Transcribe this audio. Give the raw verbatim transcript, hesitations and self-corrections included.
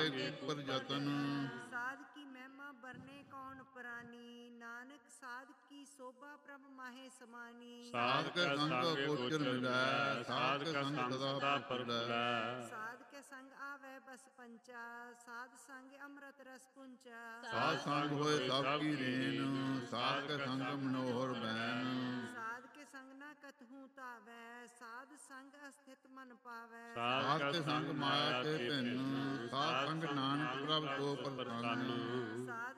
ਵਾਹਿਗੁਰੂ ਪਰ ਜਤਨ। ਸਾਧ ਕੀ ਮਹਿਮਾ ਬਰਨੇ ਕੌਣ ਪ੍ਰਾਨੀ, ਨਾਨਕ ਸਾਧ ਕੀ ਸੋਭਾ ਪ੍ਰਭ ਮਾਹੇ ਸਮਾਨੀ। ਸਾਧ ਕੇ ਸੰਗ ਗੋਚਰ ਮਿਲੈ, ਸਾਧ ਕੇ ਸੰਗ ਸਦਾ ਪਰਪੁਰੈ। ਸਾਧ ਕੇ ਸੰਗ ਆਵੈ ਬਸ ਪੰਚਾ, ਸਾਧ ਸੰਗ ਅੰਮ੍ਰਿਤ ਰਸ ਪੁੰਚਾ। ਸਾਧ ਸੰਗ ਹੋਏ ਸਭ ਕੀ ਰੇਨ, ਸਾਧ ਕੇ ਸੰਗ ਮਨੋਹਰ ਬੈਨ। ਸਾਧ ਕੇ ਸੰਗ ਨਾ ਕਤਹੂ ਤਾਵੈ, ਸਾਧ ਸੰਗ ਅਸਥਿਤ ਮਨ ਪਾਵੈ। ਸਾਧ ਕੇ ਸੰਗ ਮਾਇਆ ਤੇ ਧਿਨ, ਸਾਧ ਸੰਗ ਨਾਨਕ ਪ੍ਰਭ ਕੋ ਪ੍ਰਸੰਨ। ਸਾਧ